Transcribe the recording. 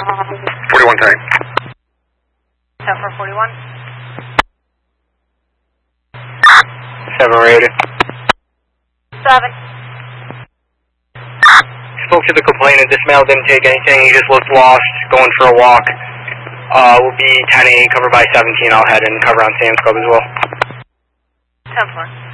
41 time. 10-4-41. 7 rated. 7. Spoke to the complainant. This male didn't take anything. He just looked lost, going for a walk. Will be 10-8, covered by 17. I'll head and cover on Sam's Club as well. 10-4.